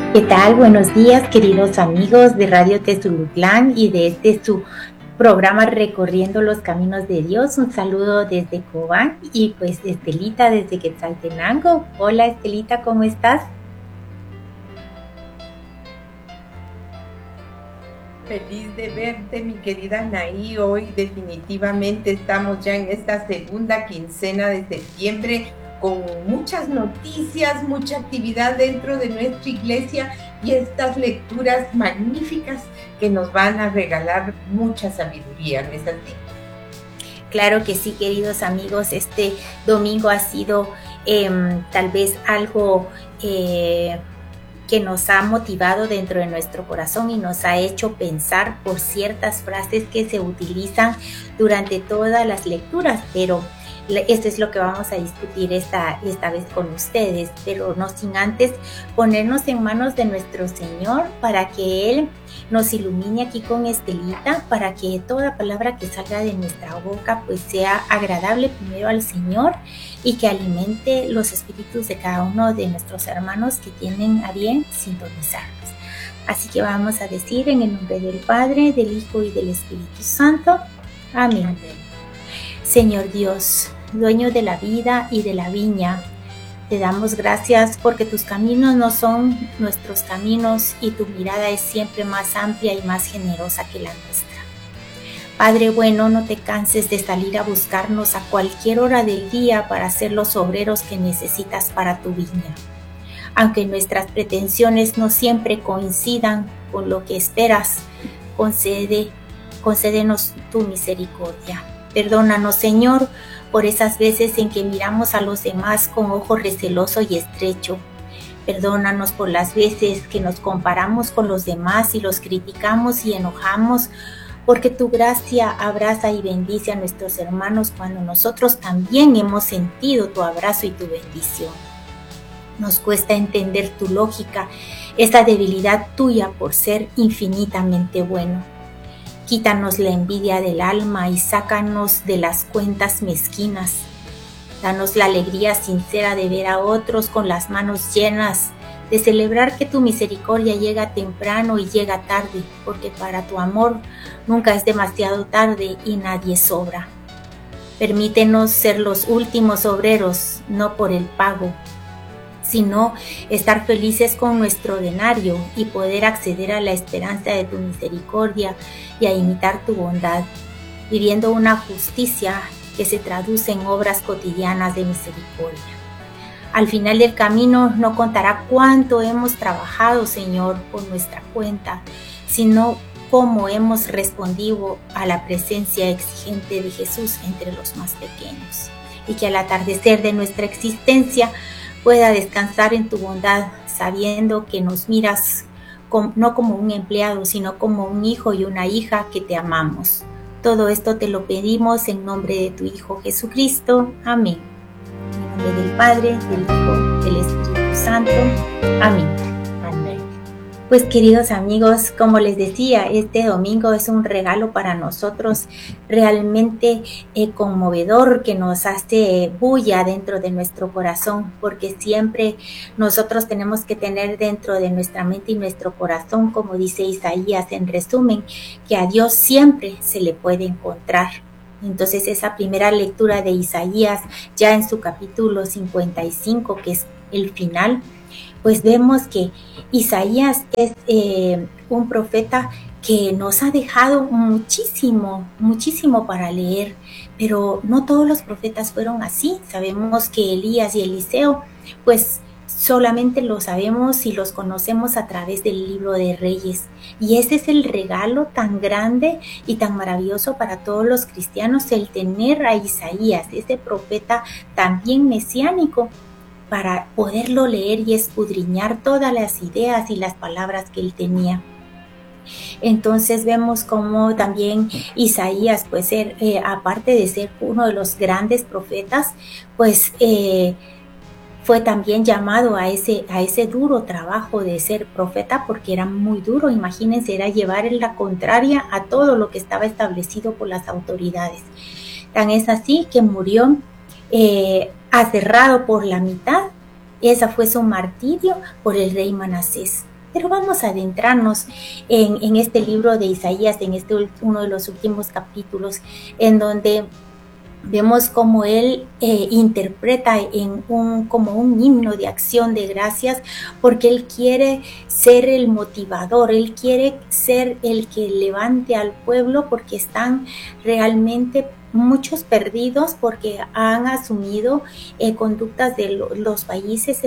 ¿Qué tal? Buenos días, queridos amigos de Radio Tezulutlán y de su programa Recorriendo los Caminos de Dios. Un saludo desde Cobán y pues Estelita desde Quetzaltenango. Hola Estelita, ¿cómo estás? Feliz de verte, mi querida Anaí. Hoy definitivamente estamos ya en esta segunda quincena de septiembre con muchas noticias, mucha actividad dentro de nuestra iglesia y estas lecturas magníficas que nos van a regalar mucha sabiduría, ¿no es así? Claro que sí, queridos amigos. Este domingo ha sido tal vez algo que nos ha motivado dentro de nuestro corazón y nos ha hecho pensar por ciertas frases que se utilizan durante todas las lecturas, pero esto es lo que vamos a discutir esta vez con ustedes, pero no sin antes ponernos en manos de nuestro Señor para que Él nos ilumine aquí con Estelita, para que toda palabra que salga de nuestra boca pues sea agradable primero al Señor y que alimente los espíritus de cada uno de nuestros hermanos que tienen a bien sintonizarnos. Así que vamos a decir en el nombre del Padre, del Hijo y del Espíritu Santo. Amén. Señor Dios, dueño de la vida y de la viña, te damos gracias porque tus caminos no son nuestros caminos y tu mirada es siempre más amplia y más generosa que la nuestra. Padre bueno, no te canses de salir a buscarnos a cualquier hora del día para ser los obreros que necesitas para tu viña. Aunque nuestras pretensiones no siempre coincidan con lo que esperas, concédenos tu misericordia. Perdónanos, Señor, por esas veces en que miramos a los demás con ojo receloso y estrecho. Perdónanos por las veces que nos comparamos con los demás y los criticamos y enojamos, porque tu gracia abraza y bendice a nuestros hermanos cuando nosotros también hemos sentido tu abrazo y tu bendición. Nos cuesta entender tu lógica, esa debilidad tuya por ser infinitamente bueno. Quítanos la envidia del alma y sácanos de las cuentas mezquinas. Danos la alegría sincera de ver a otros con las manos llenas, de celebrar que tu misericordia llega temprano y llega tarde, porque para tu amor nunca es demasiado tarde y nadie sobra. Permítenos ser los últimos obreros, no por el pago, sino estar felices con nuestro denario y poder acceder a la esperanza de tu misericordia y a imitar tu bondad, viviendo una justicia que se traduce en obras cotidianas de misericordia. Al final del camino no contará cuánto hemos trabajado, Señor, por nuestra cuenta, sino cómo hemos respondido a la presencia exigente de Jesús entre los más pequeños, y que al atardecer de nuestra existencia pueda descansar en tu bondad, sabiendo que nos miras no como un empleado, sino como un hijo y una hija que te amamos. Todo esto te lo pedimos en nombre de tu Hijo Jesucristo. Amén. En nombre del Padre, del Hijo, del Espíritu Santo. Amén. Pues queridos amigos, como les decía, este domingo es un regalo para nosotros realmente conmovedor, que nos hace bulla dentro de nuestro corazón, porque siempre nosotros tenemos que tener dentro de nuestra mente y nuestro corazón, como dice Isaías en resumen, que a Dios siempre se le puede encontrar. Entonces esa primera lectura de Isaías, ya en su capítulo 55, que es el final, pues vemos que Isaías es un profeta que nos ha dejado muchísimo para leer, pero no todos los profetas fueron así. Sabemos que Elías y Eliseo, pues solamente lo sabemos y los conocemos a través del libro de Reyes. Y ese es el regalo tan grande y tan maravilloso para todos los cristianos, el tener a Isaías, ese profeta también mesiánico, para poderlo leer y escudriñar todas las ideas y las palabras que él tenía. Entonces vemos cómo también Isaías, pues aparte de ser uno de los grandes profetas, pues fue también llamado a ese duro trabajo de ser profeta, porque era muy duro. Imagínense, era llevar en la contraria a todo lo que estaba establecido por las autoridades. Tan es así que murió aserrado por la mitad. Esa fue su martirio por el rey Manasés. Pero vamos a adentrarnos en este libro de Isaías, en uno de los últimos capítulos, en donde vemos cómo él interpreta como un himno de acción de gracias, porque él quiere ser el motivador, él quiere ser el que levante al pueblo, porque están realmente muchos perdidos, porque han asumido conductas de los países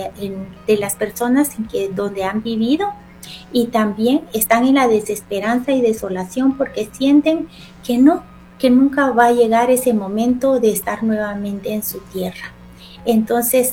de las personas donde han vivido, y también están en la desesperanza y desolación porque sienten que nunca va a llegar ese momento de estar nuevamente en su tierra. Entonces,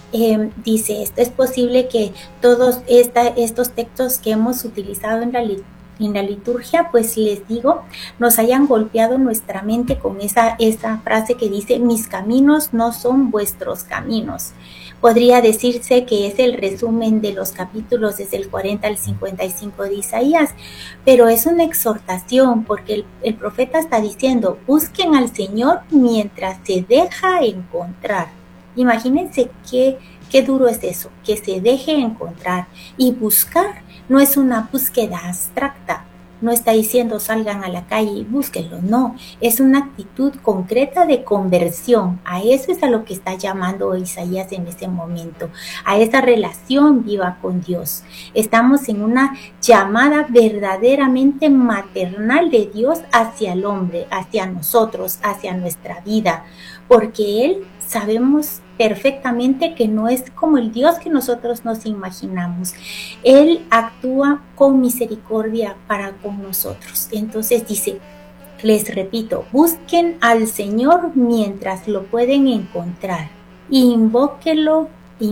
dice, es posible que todos estos textos que hemos utilizado en la liturgia, pues les digo, nos hayan golpeado nuestra mente con esa frase que dice: mis caminos no son vuestros caminos. Podría decirse que es el resumen de los capítulos desde el 40 al 55 de Isaías, pero es una exhortación, porque el profeta está diciendo: busquen al Señor mientras se deja encontrar. Imagínense qué duro es eso, que se deje encontrar. Y buscar no es una búsqueda abstracta. No está diciendo salgan a la calle y búsquenlo, no, es una actitud concreta de conversión. A eso es a lo que está llamando Isaías en ese momento, a esa relación viva con Dios. Estamos en una llamada verdaderamente maternal de Dios hacia el hombre, hacia nosotros, hacia nuestra vida, porque Él sabemos perfectamente que no es como el Dios que nosotros nos imaginamos. Él actúa con misericordia para con nosotros. Entonces dice, les repito, busquen al Señor mientras lo pueden encontrar. Invóquenlo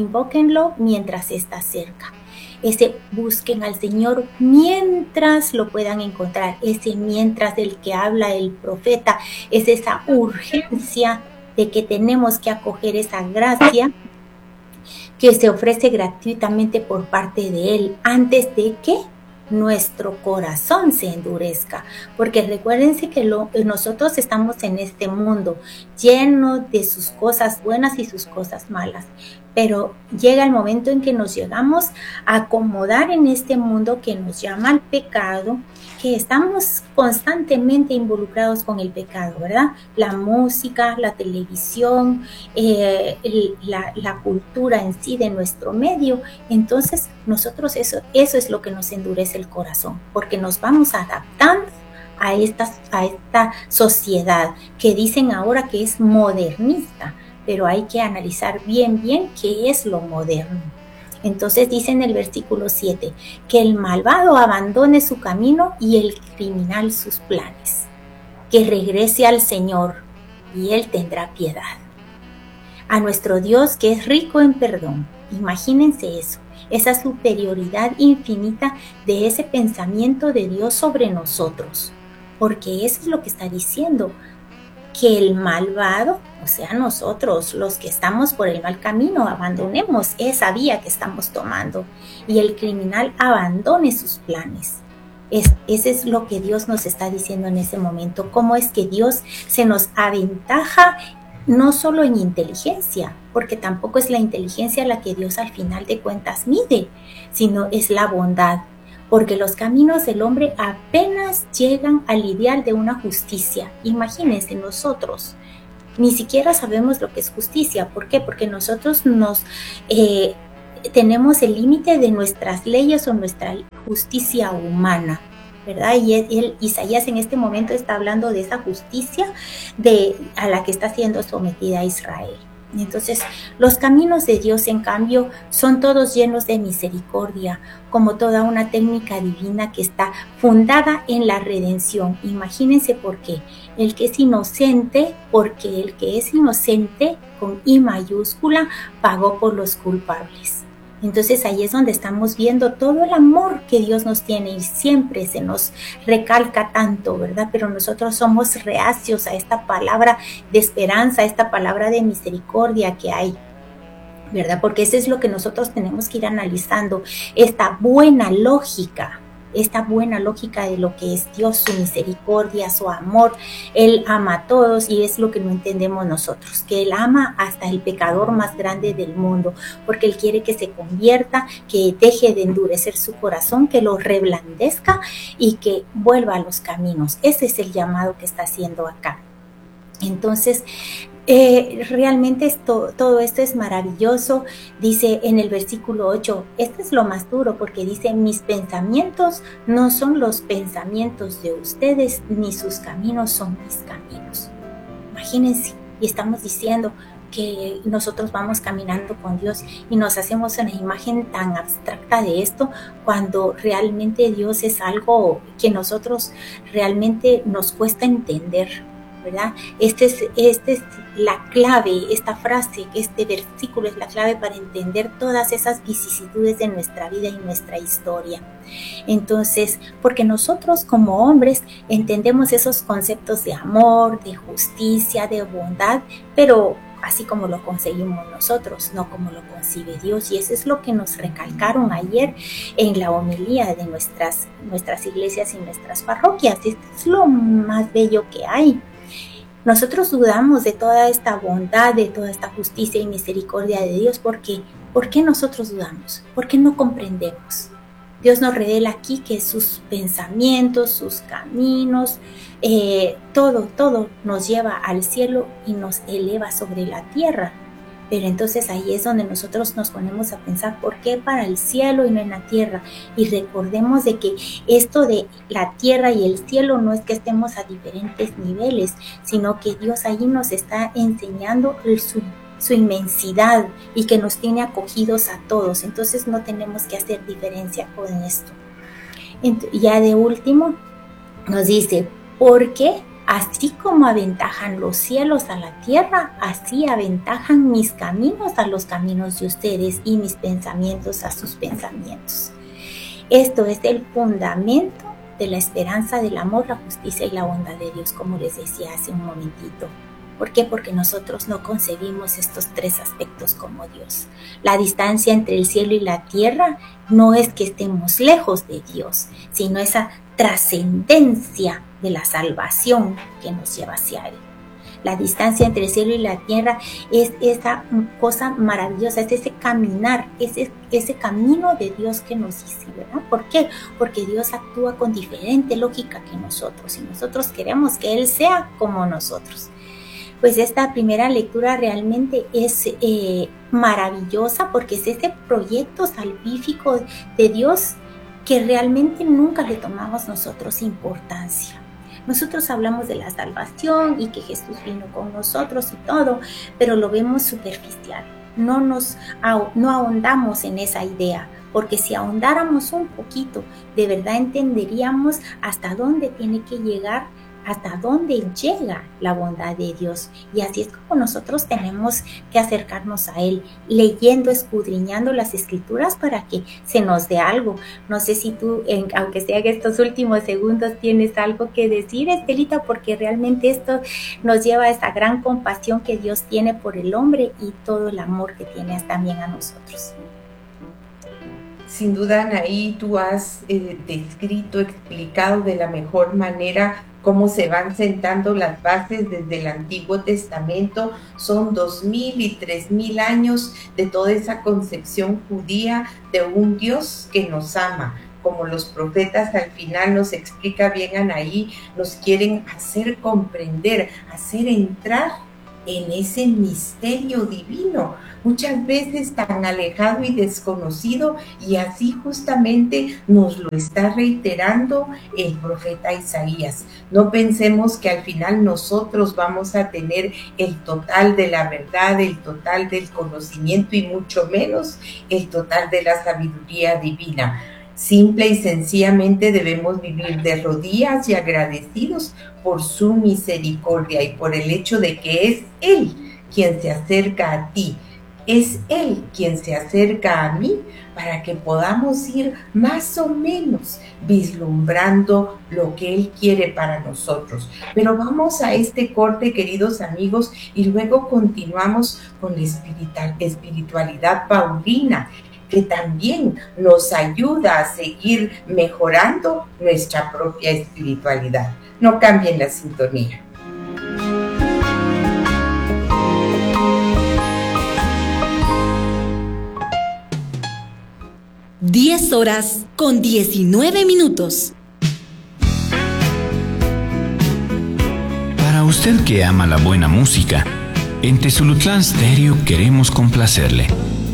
mientras está cerca. Ese busquen al Señor mientras lo puedan encontrar. Ese mientras del que habla el profeta es esa urgencia de que tenemos que acoger esa gracia que se ofrece gratuitamente por parte de Él antes de que nuestro corazón se endurezca, porque recuérdense que nosotros estamos en este mundo lleno de sus cosas buenas y sus cosas malas, pero llega el momento en que nos llegamos a acomodar en este mundo que nos llama al pecado, que estamos constantemente involucrados con el pecado, ¿verdad? La música, la televisión, la cultura en sí de nuestro medio. Entonces nosotros eso es lo que nos endurece el corazón, porque nos vamos adaptando a esta sociedad que dicen ahora que es modernista, pero hay que analizar bien qué es lo moderno. Entonces dice en el versículo 7, que el malvado abandone su camino y el criminal sus planes, que regrese al Señor y Él tendrá piedad. A nuestro Dios que es rico en perdón. Imagínense eso, esa superioridad infinita de ese pensamiento de Dios sobre nosotros, porque eso es lo que está diciendo, que el malvado, o sea nosotros, los que estamos por el mal camino, abandonemos esa vía que estamos tomando, y el criminal abandone sus planes. Ese es lo que Dios nos está diciendo en ese momento. Cómo es que Dios se nos aventaja no solo en inteligencia, porque tampoco es la inteligencia la que Dios al final de cuentas mide, sino es la bondad. Porque los caminos del hombre apenas llegan al ideal de una justicia. Imagínense, nosotros ni siquiera sabemos lo que es justicia. ¿Por qué? Porque nosotros tenemos el límite de nuestras leyes o nuestra justicia humana, ¿verdad? Y Isaías en este momento está hablando de esa justicia a la que está siendo sometida Israel. Entonces, los caminos de Dios, en cambio, son todos llenos de misericordia, como toda una técnica divina que está fundada en la redención. Imagínense por qué. Porque el que es inocente, con I mayúscula, pagó por los culpables. Entonces ahí es donde estamos viendo todo el amor que Dios nos tiene y siempre se nos recalca tanto, ¿verdad? Pero nosotros somos reacios a esta palabra de esperanza, a esta palabra de misericordia que hay, ¿verdad? Porque eso es lo que nosotros tenemos que ir analizando, esta buena lógica esta buena lógica de lo que es Dios, su misericordia, su amor. Él ama a todos y es lo que no entendemos nosotros, que Él ama hasta el pecador más grande del mundo, porque Él quiere que se convierta, que deje de endurecer su corazón, que lo reblandezca y que vuelva a los caminos. Ese es el llamado que está haciendo acá. Entonces, realmente todo esto es maravilloso. Dice en el versículo 8, este es lo más duro, porque dice: mis pensamientos no son los pensamientos de ustedes, ni sus caminos son mis caminos. Imagínense, y estamos diciendo que nosotros vamos caminando con Dios y nos hacemos una imagen tan abstracta de esto, cuando realmente Dios es algo que nosotros realmente nos cuesta entender, ¿verdad? Esta es la clave, esta frase, este versículo es la clave para entender todas esas vicisitudes de nuestra vida y nuestra historia. Entonces, porque nosotros como hombres entendemos esos conceptos de amor, de justicia, de bondad, pero así como lo conseguimos nosotros, no como lo concibe Dios. Y eso es lo que nos recalcaron ayer en la homilía de nuestras iglesias y nuestras parroquias. Esto es lo más bello que hay. Nosotros dudamos de toda esta bondad, de toda esta justicia y misericordia de Dios. ¿Por qué? ¿Por qué nosotros dudamos? ¿Por qué no comprendemos? Dios nos revela aquí que sus pensamientos, sus caminos, todo nos lleva al cielo y nos eleva sobre la tierra. Pero entonces ahí es donde nosotros nos ponemos a pensar: ¿por qué para el cielo y no en la tierra? Y recordemos de que esto de la tierra y el cielo no es que estemos a diferentes niveles, sino que Dios ahí nos está enseñando su inmensidad y que nos tiene acogidos a todos. Entonces no tenemos que hacer diferencia con esto. Ya de último nos dice: porque así como aventajan los cielos a la tierra, así aventajan mis caminos a los caminos de ustedes y mis pensamientos a sus pensamientos. Esto es el fundamento de la esperanza, del amor, la justicia y la bondad de Dios, como les decía hace un momentito. ¿Por qué? Porque nosotros no concebimos estos tres aspectos como Dios. La distancia entre el cielo y la tierra no es que estemos lejos de Dios, sino esa trascendencia de la salvación que nos lleva hacia Él. La distancia entre el cielo y la tierra es esa cosa maravillosa, es ese caminar, ese camino de Dios que nos dice, ¿verdad? ¿Por qué? Porque Dios actúa con diferente lógica que nosotros y nosotros queremos que Él sea como nosotros. Pues esta primera lectura realmente es maravillosa, porque es ese proyecto salvífico de Dios que realmente nunca le tomamos nosotros importancia. Nosotros hablamos de la salvación y que Jesús vino con nosotros y todo, pero lo vemos superficial. No ahondamos en esa idea, porque si ahondáramos un poquito, de verdad entenderíamos hasta dónde tiene que llegar, hasta dónde llega la bondad de Dios. Y así es como nosotros tenemos que acercarnos a Él, leyendo, escudriñando las Escrituras para que se nos dé algo. No sé si tú, aunque sea en estos últimos segundos, tienes algo que decir, Estelita, porque realmente esto nos lleva a esa gran compasión que Dios tiene por el hombre y todo el amor que tiene también a nosotros. Sin duda, Anaí, tú has descrito, explicado de la mejor manera cómo se van sentando las bases desde el Antiguo Testamento. Son 2000 y 3000 años de toda esa concepción judía de un Dios que nos ama. Como los profetas al final nos explica bien Anaí, nos quieren hacer comprender, hacer entrar en ese misterio divino, muchas veces tan alejado y desconocido, y así justamente nos lo está reiterando el profeta Isaías. No pensemos que al final nosotros vamos a tener el total de la verdad, el total del conocimiento y mucho menos el total de la sabiduría divina. Simple y sencillamente debemos vivir de rodillas y agradecidos por su misericordia y por el hecho de que es Él quien se acerca a ti, es Él quien se acerca a mí, para que podamos ir más o menos vislumbrando lo que Él quiere para nosotros. Pero vamos a este corte, queridos amigos, y luego continuamos con la espiritualidad paulina. que también nos ayuda a seguir mejorando nuestra propia espiritualidad. No cambien la sintonía. (10:19). Para usted que ama la buena música, en Tezulutlán Stereo queremos complacerle.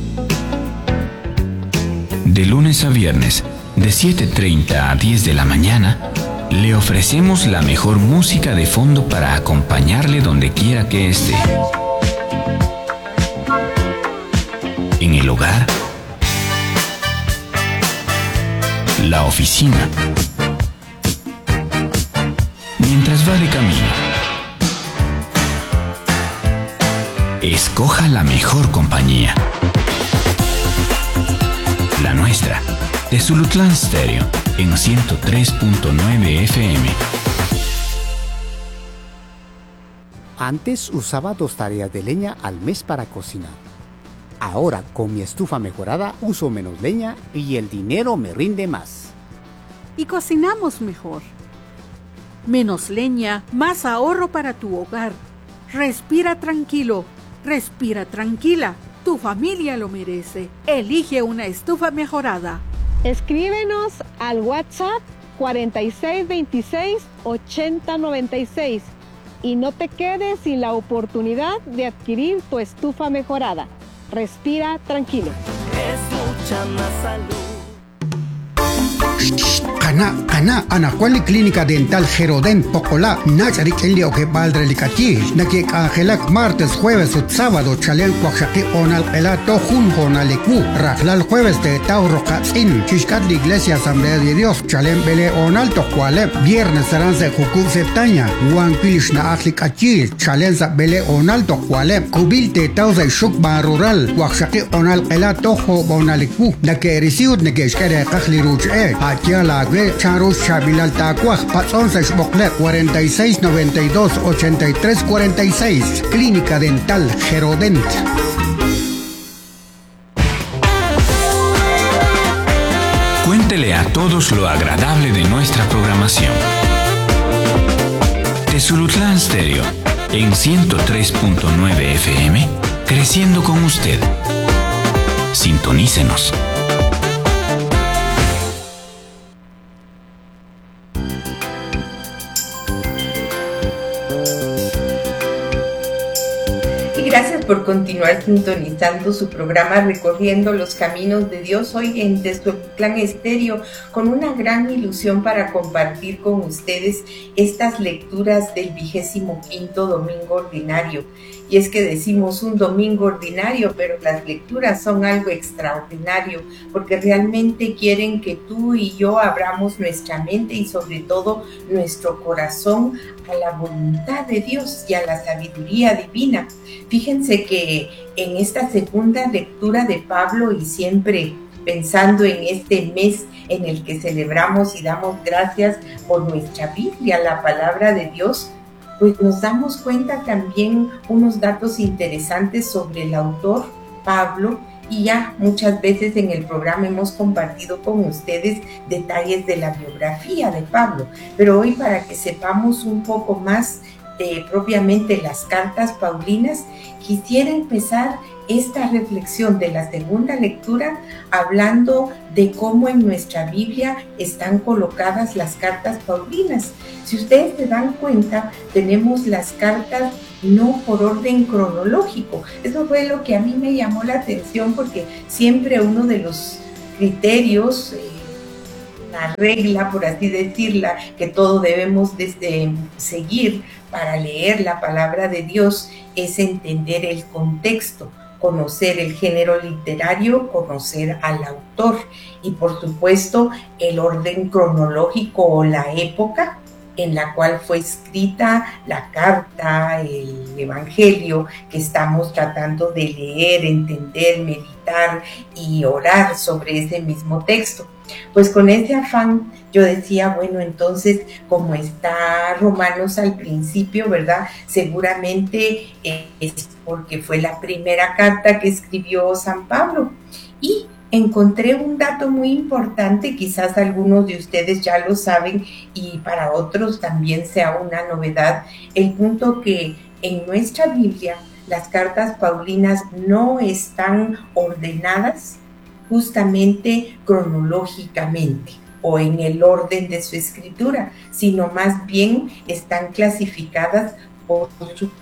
De lunes a viernes, de 7:30 a 10 de la mañana, le ofrecemos la mejor música de fondo para acompañarle donde quiera que esté. En el hogar, la oficina, mientras va de camino. Escoja la mejor compañía. La nuestra, Tezulutlán Stereo, en 103.9 FM. Antes usaba 2 tareas de leña al mes para cocinar. Ahora, con mi estufa mejorada, uso menos leña y el dinero me rinde más. Y cocinamos mejor. Menos leña, más ahorro para tu hogar. Respira tranquilo, respira tranquila. Tu familia lo merece. Elige una estufa mejorada. Escríbenos al WhatsApp 4626-8096 y no te quedes sin la oportunidad de adquirir tu estufa mejorada. Respira tranquilo. Es mucha más salud. Kana anakuali clínica dental Geroden Pocola Nachari Kelio que Baldre Licati Naki Angelak martes, jueves y sábado Chalen Kwakshaki Onal Elato Junjon Aleku Raflal jueves de Tauro Katzin Chishkat la Iglesia Asamblea de Dios Chalen Bele Onal Tokwale viernes Saranse Juku Septaña Juan Pilishna Aklikachi Chalenza Bele Onal Tokwale Kubilte Tauza Shukba Rural Kwakshaki Onal Elato Jo Bonaleku Naki Risiud Naki Shkere Kakli Ruche Akiala Charus Chabilal Tacuaj, Patzonza Xbocler, 4692-8346, Clínica Dental Gerodent. Cuéntele a todos lo agradable de nuestra programación. Tezulutlán Stereo, en 103.9 FM, creciendo con usted. Sintonícenos. Gracias por continuar sintonizando su programa Recorriendo los Caminos de Dios, hoy en Tezulutlán Stereo, con una gran ilusión para compartir con ustedes estas lecturas del 25º domingo ordinario. Y es que decimos un domingo ordinario, pero las lecturas son algo extraordinario, porque realmente quieren que tú y yo abramos nuestra mente y sobre todo nuestro corazón a la voluntad de Dios y a la sabiduría divina. Fíjense que en esta segunda lectura de Pablo, y siempre pensando en este mes en el que celebramos y damos gracias por nuestra Biblia, la palabra de Dios, pues nos damos cuenta también unos datos interesantes sobre el autor Pablo, y ya muchas veces en el programa hemos compartido con ustedes detalles de la biografía de Pablo, pero hoy, para que sepamos un poco más de propiamente las cartas paulinas, quisiera empezar esta reflexión de la segunda lectura hablando de cómo en nuestra Biblia están colocadas las cartas paulinas. Si ustedes se dan cuenta, tenemos las cartas no por orden cronológico. Eso fue lo que a mí me llamó la atención, porque siempre uno de los criterios, una regla, por así decirla, que todos debemos seguir para leer la palabra de Dios, es entender el contexto, conocer el género literario, conocer al autor y por supuesto el orden cronológico o la época en la cual fue escrita la carta, el evangelio que estamos tratando de leer, entender, meditar y orar sobre ese mismo texto. Pues con ese afán yo decía, bueno, entonces como está Romanos al principio, ¿verdad? Seguramente es porque fue la primera carta que escribió San Pablo. Y encontré un dato muy importante, quizás algunos de ustedes ya lo saben y para otros también sea una novedad, el punto que en nuestra Biblia las cartas paulinas no están ordenadas justamente cronológicamente o en el orden de su escritura, sino más bien están clasificadas por su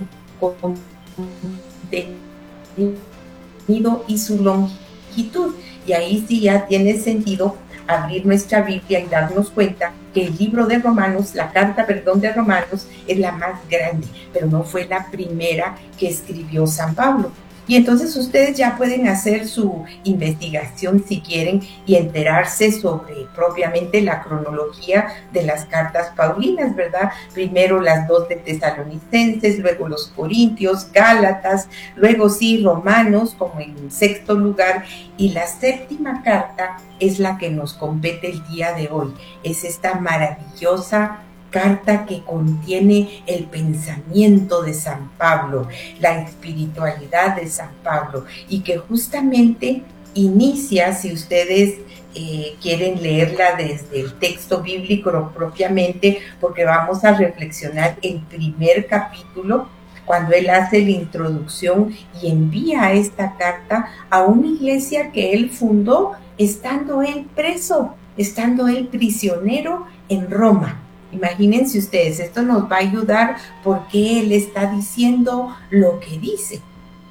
contenido y su longitud. Y ahí sí ya tiene sentido abrir nuestra Biblia y darnos cuenta que el libro de Romanos, la carta, de Romanos, es la más grande, pero no fue la primera que escribió San Pablo. Y entonces ustedes ya pueden hacer su investigación si quieren y enterarse sobre propiamente la cronología de las cartas paulinas, ¿verdad? Primero las 2 de Tesalonicenses, luego los Corintios, Gálatas, luego sí Romanos como en 6º lugar, y la 7ª carta es la que nos compete el día de hoy. Es esta maravillosa carta que contiene el pensamiento de San Pablo, la espiritualidad de San Pablo, y que justamente inicia, si ustedes quieren leerla desde el texto bíblico propiamente, porque vamos a reflexionar el primer capítulo, cuando él hace la introducción y envía esta carta a una iglesia que él fundó estando él preso, estando él prisionero en Roma. Imagínense ustedes, esto nos va a ayudar porque él está diciendo lo que dice.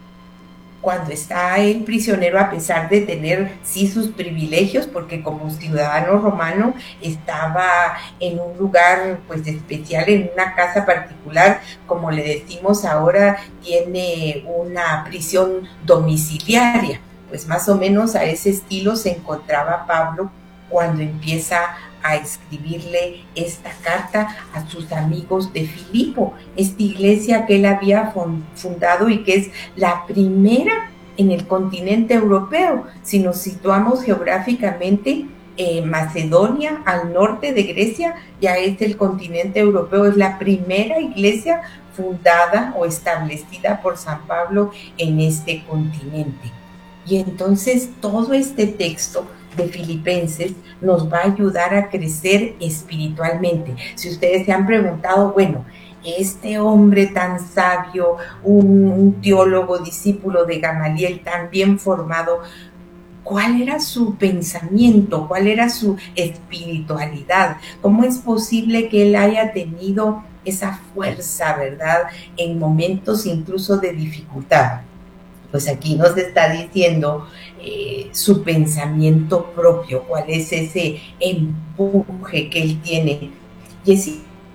Cuando está él prisionero, a pesar de tener sí sus privilegios, porque como ciudadano romano estaba en un lugar pues especial, en una casa particular, como le decimos ahora, tiene una prisión domiciliaria. Pues más o menos a ese estilo se encontraba Pablo cuando empieza a escribirle esta carta a sus amigos de Filipo, esta iglesia que él había fundado y que es la primera en el continente europeo. Si nos situamos geográficamente, Macedonia, al norte de Grecia, ya es el continente europeo, es la primera iglesia fundada o establecida por San Pablo en este continente. Y entonces todo este texto de Filipenses nos va a ayudar a crecer espiritualmente. Si ustedes se han preguntado, bueno, este hombre tan sabio, un teólogo, discípulo de Gamaliel, tan bien formado, ¿cuál era su pensamiento? ¿Cuál era su espiritualidad? ¿Cómo es posible que él haya tenido esa fuerza, verdad, en momentos incluso de dificultad? Pues aquí nos está diciendo su pensamiento propio, cuál es ese empuje que él tiene. Y es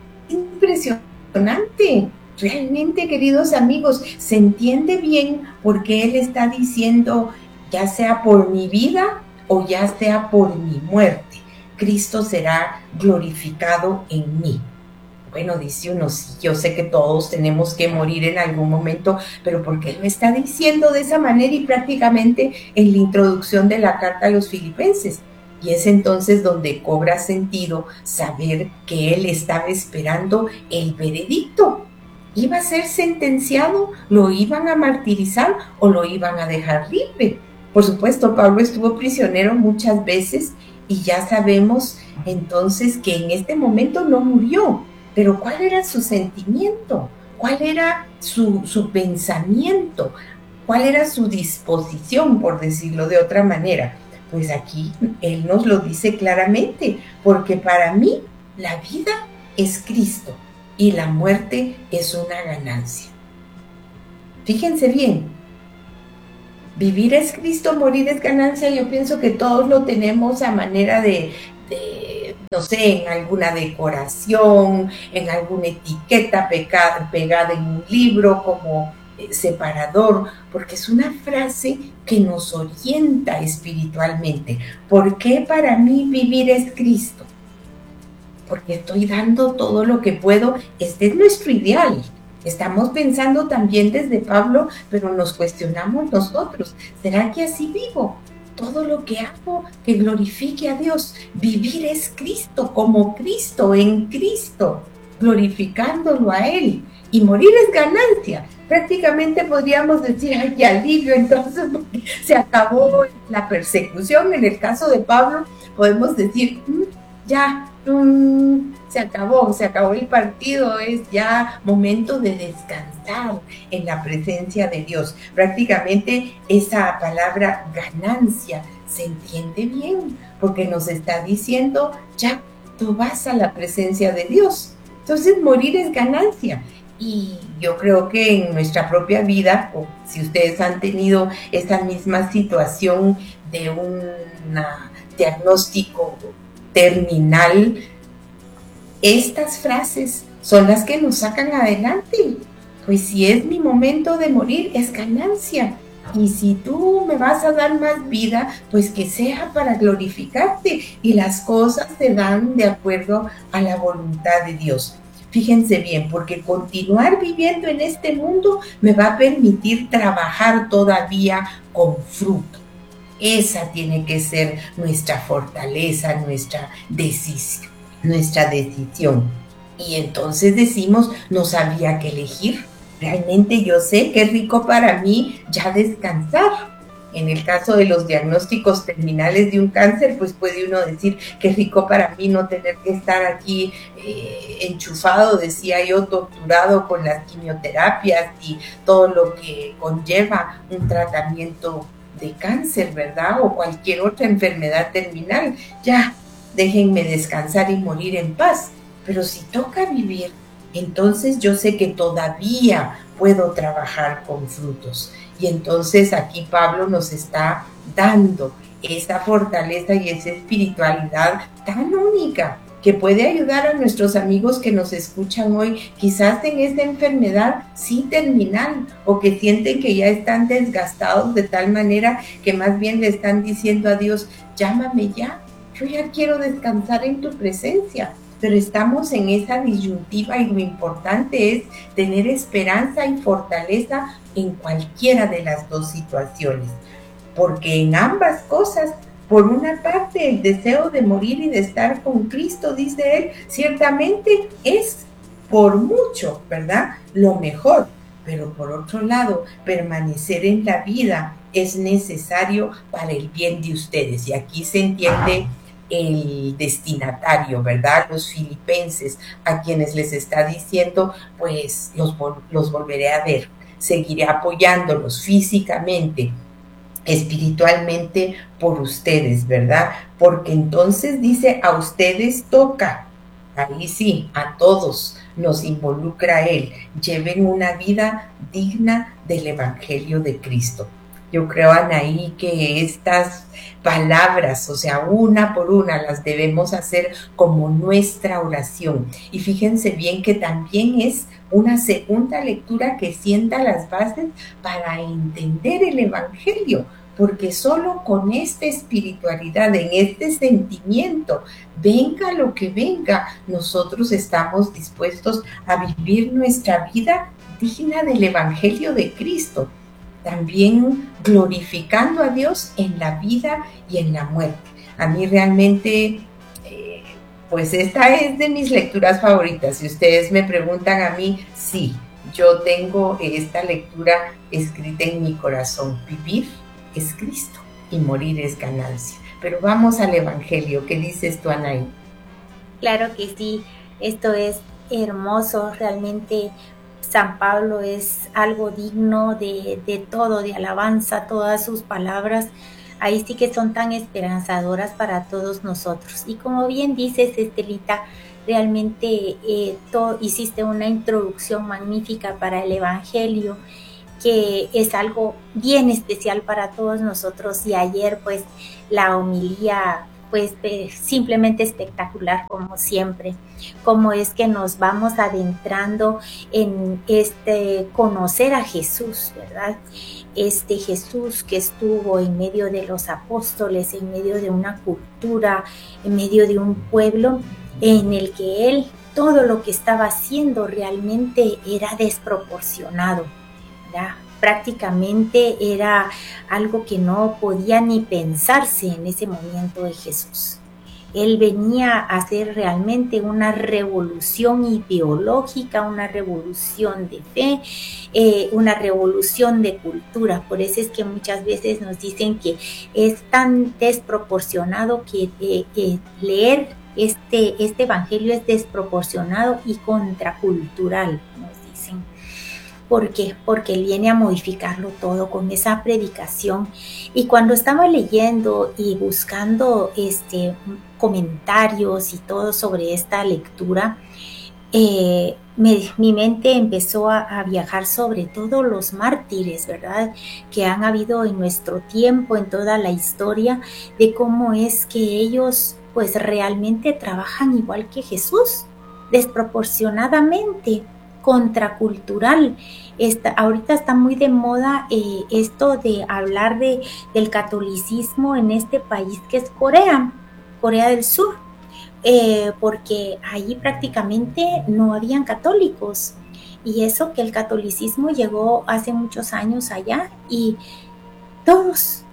impresionante, realmente, queridos amigos, se entiende bien por qué él está diciendo, ya sea por mi vida o ya sea por mi muerte, Cristo será glorificado en mí. Bueno, dice uno, sí, yo sé que todos tenemos que morir en algún momento, pero ¿por qué lo está diciendo de esa manera y prácticamente en la introducción de la carta a los Filipenses? Y es entonces donde cobra sentido saber que él estaba esperando el veredicto. ¿Iba a ser sentenciado? ¿Lo iban a martirizar o lo iban a dejar libre? Por supuesto, Pablo estuvo prisionero muchas veces y ya sabemos entonces que en este momento no murió. Pero ¿cuál era su sentimiento? ¿Cuál era su pensamiento? ¿Cuál era su disposición, por decirlo de otra manera? Pues aquí él nos lo dice claramente, porque para mí la vida es Cristo y la muerte es una ganancia. Fíjense bien, vivir es Cristo, morir es ganancia. Yo pienso que todos lo tenemos a manera de no sé, en alguna decoración, en alguna etiqueta pegada en un libro como separador, porque es una frase que nos orienta espiritualmente. ¿Por qué para mí vivir es Cristo? Porque estoy dando todo lo que puedo. Este es nuestro ideal. Estamos pensando también desde Pablo, pero nos cuestionamos nosotros. ¿Será que así vivo? Todo lo que hago que glorifique a Dios. Vivir es Cristo, como Cristo, en Cristo, glorificándolo a Él. Y morir es ganancia. prácticamente podríamos decir, ay, qué alivio, entonces porque se acabó la persecución. En el caso de Pablo podemos decir, ya, se acabó el partido, es ya momento de descansar en la presencia de Dios. Prácticamente esa palabra ganancia se entiende bien, porque nos está diciendo, ya, tú vas a la presencia de Dios. Entonces morir es ganancia. Y yo creo que en nuestra propia vida, o si ustedes han tenido esa misma situación de un diagnóstico terminal, estas frases son las que nos sacan adelante. Pues si es mi momento de morir, es ganancia. Y si tú me vas a dar más vida, pues que sea para glorificarte. Y las cosas se dan de acuerdo a la voluntad de Dios. Fíjense bien, porque continuar viviendo en este mundo me va a permitir trabajar todavía con fruto. Esa tiene que ser nuestra fortaleza, nuestra decisión. Y entonces decimos, no sabía qué elegir. Realmente yo sé que es rico para mí ya descansar. En el caso de los diagnósticos terminales de un cáncer, pues puede uno decir que es rico para mí no tener que estar aquí enchufado, decía yo, torturado con las quimioterapias y todo lo que conlleva un tratamiento de cáncer, ¿verdad? O cualquier otra enfermedad terminal. Ya, déjenme descansar y morir en paz. Pero si toca vivir, entonces yo sé que todavía puedo trabajar con frutos. Y entonces aquí Pablo nos está dando esa fortaleza y esa espiritualidad tan única que puede ayudar a nuestros amigos que nos escuchan hoy, quizás en esa enfermedad sí terminal, o que sienten que ya están desgastados de tal manera que más bien le están diciendo a Dios, llámame ya, yo ya quiero descansar en tu presencia. Pero estamos en esa disyuntiva y lo importante es tener esperanza y fortaleza en cualquiera de las dos situaciones, porque en ambas cosas, por una parte el deseo de morir y de estar con Cristo, dice él, ciertamente es por mucho, ¿verdad?, lo mejor, pero por otro lado, permanecer en la vida es necesario para el bien de ustedes, y aquí se entiende el destinatario, ¿verdad? Los filipenses, a quienes les está diciendo, pues los volveré a ver, seguiré apoyándolos físicamente, espiritualmente por ustedes, ¿verdad? Porque entonces dice, a ustedes toca, ahí sí, a todos nos involucra Él, lleven una vida digna del Evangelio de Cristo. Yo creo, Anaí, que estas palabras, o sea, una por una, las debemos hacer como nuestra oración. Y fíjense bien que también es una segunda lectura que sienta las bases para entender el Evangelio, porque solo con esta espiritualidad, en este sentimiento, venga lo que venga, nosotros estamos dispuestos a vivir nuestra vida digna del Evangelio de Cristo, también glorificando a Dios en la vida y en la muerte. A mí realmente, pues esta es de mis lecturas favoritas. Si ustedes me preguntan a mí, sí, yo tengo esta lectura escrita en mi corazón. Vivir es Cristo y morir es ganancia. Pero vamos al Evangelio. ¿Qué dices tú, Anaí? Claro que sí, esto es hermoso, realmente. San Pablo es algo digno de todo, de alabanza, todas sus palabras, ahí sí que son tan esperanzadoras para todos nosotros. Y como bien dices, Estelita, realmente hiciste una introducción magnífica para el Evangelio, que es algo bien especial para todos nosotros. Y ayer pues la homilía pues simplemente espectacular, como siempre, cómo es que nos vamos adentrando en conocer a Jesús, ¿verdad? Este Jesús que estuvo en medio de los apóstoles, en medio de una cultura, en medio de un pueblo en el que él, todo lo que estaba haciendo realmente era desproporcionado, ¿verdad? Prácticamente era algo que no podía ni pensarse en ese momento de Jesús. Él venía a hacer realmente una revolución ideológica, una revolución de fe, una revolución de cultura. Por eso es que muchas veces nos dicen que es tan desproporcionado que leer este evangelio es desproporcionado y contracultural, nos dicen. ¿Por qué? Porque él viene a modificarlo todo con esa predicación. Y cuando estaba leyendo y buscando comentarios y todo sobre esta lectura, mi mente empezó a viajar sobre todos los mártires, ¿verdad?, que han habido en nuestro tiempo, en toda la historia, de cómo es que ellos pues realmente trabajan igual que Jesús, desproporcionadamente, contracultural. Ahorita está muy de moda esto de hablar del catolicismo en este país que es Corea del Sur, porque allí prácticamente no habían católicos, y eso que el catolicismo llegó hace muchos años allá, y todos,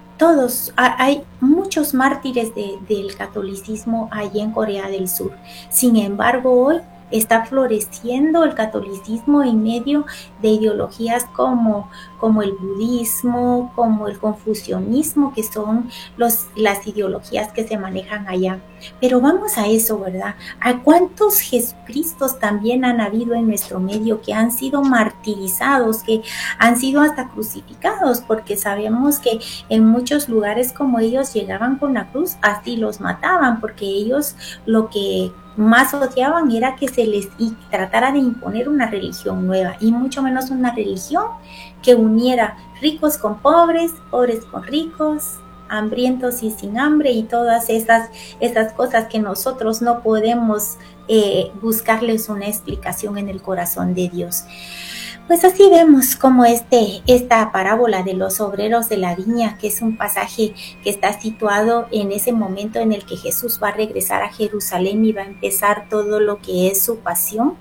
hay muchos mártires del catolicismo allí en Corea del Sur. Sin embargo, hoy está floreciendo el catolicismo en medio de ideologías como el budismo, como el confucianismo, que son las ideologías que se manejan allá. Pero vamos a eso, ¿verdad? ¿A cuántos Jesucristos también han habido en nuestro medio que han sido martirizados, que han sido hasta crucificados? Porque sabemos que en muchos lugares, como ellos llegaban con la cruz, así los mataban, porque ellos lo que más odiaban era que se les tratara de imponer una religión nueva, y mucho menos una religión que uniera ricos con pobres, pobres con ricos, hambrientos y sin hambre, y todas esas cosas que nosotros no podemos buscarles una explicación en el corazón de Dios. Pues así vemos como esta parábola de los obreros de la viña, que es un pasaje que está situado en ese momento en el que Jesús va a regresar a Jerusalén y va a empezar todo lo que es su pasión.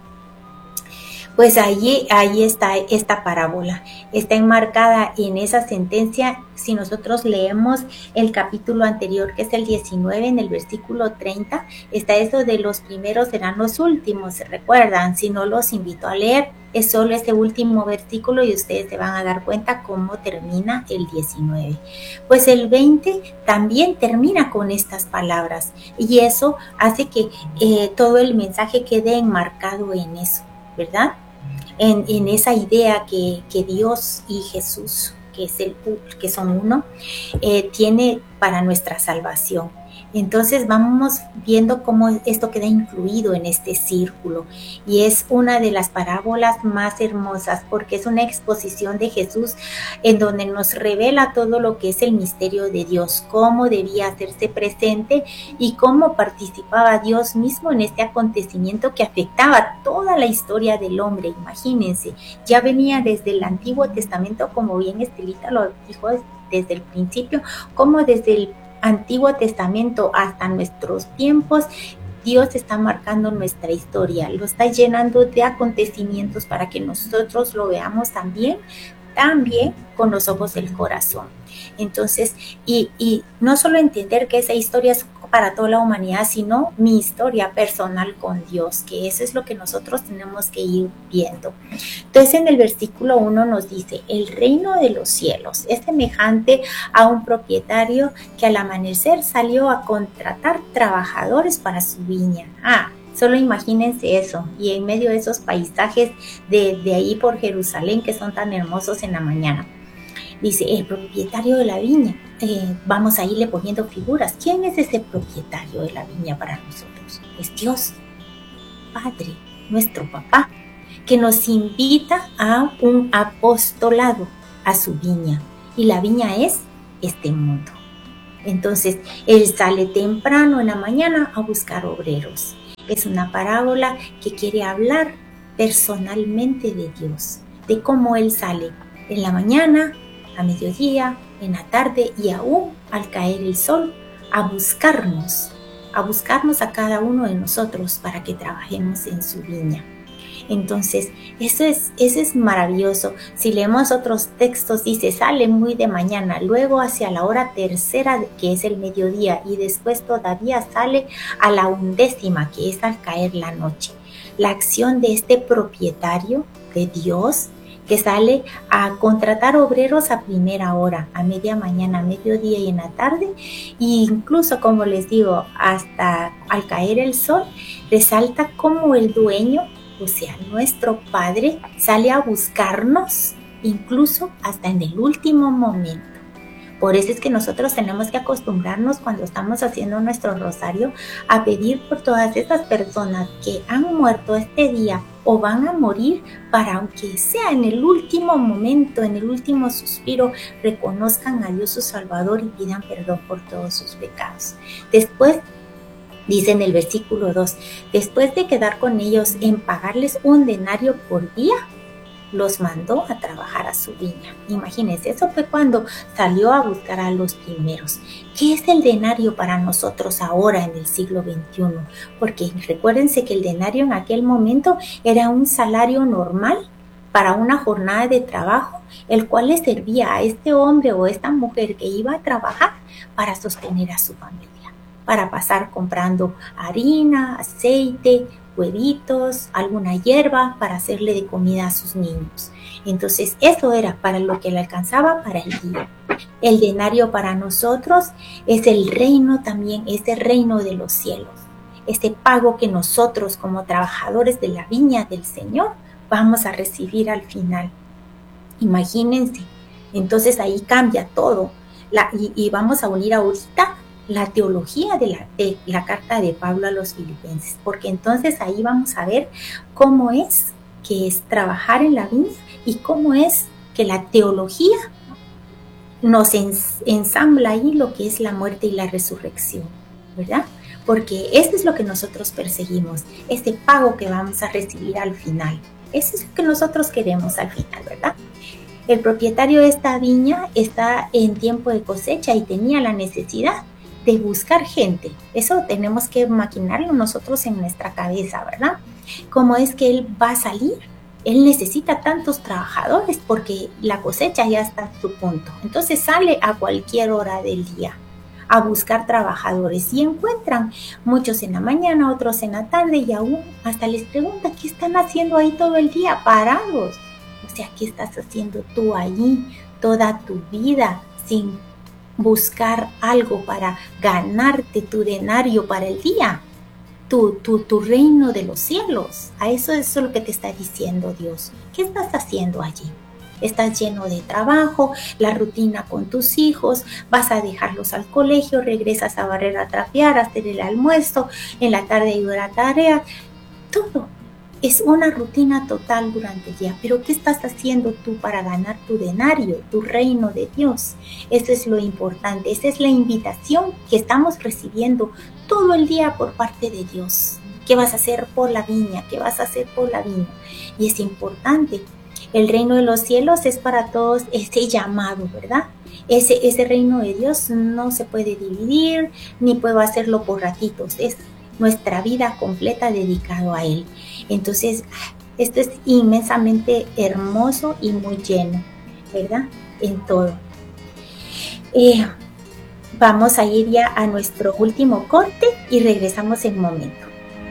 Pues ahí está esta parábola, está enmarcada en esa sentencia. Si nosotros leemos el capítulo anterior, que es el 19, en el versículo 30, está eso de los primeros serán los últimos, ¿se recuerdan? Si no, los invito a leer, es solo ese último versículo y ustedes se van a dar cuenta cómo termina el 19. Pues el 20 también termina con estas palabras, y eso hace que todo el mensaje quede enmarcado en eso, ¿verdad? En esa idea que Dios y Jesús, que son uno, tiene para nuestra salvación. Entonces vamos viendo cómo esto queda incluido en este círculo, y es una de las parábolas más hermosas porque es una exposición de Jesús en donde nos revela todo lo que es el misterio de Dios, cómo debía hacerse presente y cómo participaba Dios mismo en este acontecimiento que afectaba toda la historia del hombre. Imagínense, ya venía desde el Antiguo Testamento, como bien Estelita lo dijo desde el principio, como desde el Antiguo Testamento hasta nuestros tiempos, Dios está marcando nuestra historia, lo está llenando de acontecimientos para que nosotros lo veamos también con los ojos del corazón. Entonces, y no solo entender que esa historia es para toda la humanidad, sino mi historia personal con Dios, que eso es lo que nosotros tenemos que ir viendo. Entonces, en el versículo 1 nos dice: el reino de los cielos es semejante a un propietario que al amanecer salió a contratar trabajadores para su viña. Solo imagínense eso, y en medio de esos paisajes de ahí por Jerusalén que son tan hermosos en la mañana. Dice, el propietario de la viña, vamos a irle poniendo figuras. ¿Quién es ese propietario de la viña para nosotros? Es Dios, Padre, nuestro papá, que nos invita a un apostolado a su viña, y la viña es este mundo. Entonces, Él sale temprano en la mañana a buscar obreros. Es una parábola que quiere hablar personalmente de Dios, de cómo Él sale en la mañana, a mediodía, en la tarde y aún al caer el sol, a buscarnos a cada uno de nosotros para que trabajemos en su viña. Entonces, eso es maravilloso. Si leemos otros textos, dice, sale muy de mañana, luego hacia la hora tercera, que es el mediodía, y después todavía sale a la 11ª, que es al caer la noche. La acción de este propietario de Dios, que sale a contratar obreros a primera hora, a media mañana, a mediodía y en la tarde, e incluso, como les digo, hasta al caer el sol, resalta como el dueño, o sea, nuestro Padre, sale a buscarnos, incluso hasta en el último momento. Por eso es que nosotros tenemos que acostumbrarnos, cuando estamos haciendo nuestro rosario, a pedir por todas esas personas que han muerto este día o van a morir, para, aunque sea en el último momento, en el último suspiro, reconozcan a Dios su Salvador y pidan perdón por todos sus pecados. Después, dice en el versículo 2, después de quedar con ellos en pagarles un denario por día, los mandó a trabajar a su viña. Imagínense, eso fue cuando salió a buscar a los primeros. ¿Qué es el denario para nosotros ahora en el siglo XXI? Porque recuérdense que el denario en aquel momento era un salario normal para una jornada de trabajo, el cual le servía a este hombre o esta mujer que iba a trabajar para sostener a su familia, para pasar comprando harina, aceite, huevitos, alguna hierba para hacerle de comida a sus niños. Entonces, eso era para lo que le alcanzaba para el día. El denario para nosotros es el reino también, es el reino de los cielos. Este pago que nosotros, como trabajadores de la viña del Señor, vamos a recibir al final. Imagínense. Entonces, ahí cambia todo. Y vamos a unir ahorita la teología de la carta de Pablo a los Filipenses, porque entonces ahí vamos a ver cómo es que es trabajar en la viña y cómo es que la teología nos ensambla ahí lo que es la muerte y la resurrección, ¿verdad? Porque eso es lo que nosotros perseguimos, ese pago que vamos a recibir al final. Eso es lo que nosotros queremos al final, ¿verdad? El propietario de esta viña está en tiempo de cosecha y tenía la necesidad de buscar gente. Eso tenemos que maquinarlo nosotros en nuestra cabeza, ¿verdad? ¿Cómo es que él va a salir? Él necesita tantos trabajadores porque la cosecha ya está a su punto. Entonces sale a cualquier hora del día a buscar trabajadores y encuentran muchos en la mañana, otros en la tarde, y aún hasta les pregunta qué están haciendo ahí todo el día, parados. O sea, ¿qué estás haciendo tú ahí toda tu vida sin buscar algo para ganarte tu denario para el día? Tu reino de los cielos. A eso es lo que te está diciendo Dios. ¿Qué estás haciendo allí? Estás lleno de trabajo, la rutina con tus hijos, vas a dejarlos al colegio, regresas a barrer, a trapear, a hacer el almuerzo, en la tarde ayudar a tareas. Todo es una rutina total durante el día. Pero ¿qué estás haciendo tú para ganar tu denario, tu reino de Dios? Eso es lo importante. Esa es la invitación que estamos recibiendo todo el día por parte de Dios. ¿Qué vas a hacer por la viña? ¿Qué vas a hacer por la viña? Y es importante. El reino de los cielos es para todos ese llamado, ¿verdad? Ese reino de Dios no se puede dividir, ni puedo hacerlo por ratitos. Es nuestra vida completa dedicado a Él. Entonces, esto es inmensamente hermoso y muy lleno, ¿verdad? En todo. Vamos a ir ya a nuestro último corte y regresamos en un momento.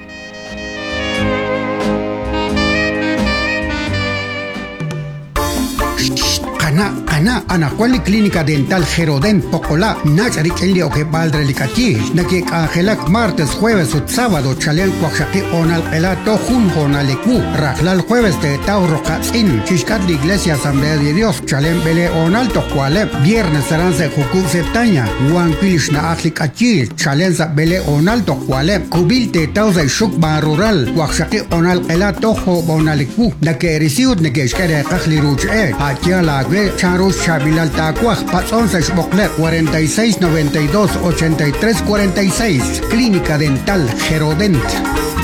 Ana cuali clínica dental Geroden Pocola Nachari Kelio que Baldre Licati Naki Angelak martes, jueves y sábado Chalen Kwakshaki Onal Elato Junjona Leku Rajlal jueves de Tauro Katzin Chishkat la Iglesia Asamblea de Dios Chalen Bele Onal Tokwale viernes Saranse Juku Septaña Juan Pilishna Atlikachi Chalenza Bele Onal Tokwale Kubilte Tauza Shukba Rural Kwakshaki Onal Elato Jo Bonaleku Naki Erisiud Naki Shkere Kakli Ruche Akiala Charus Chabilal Tacuaj, Pazón Sexbocler, 4692-8346, Clínica Dental Gerodent.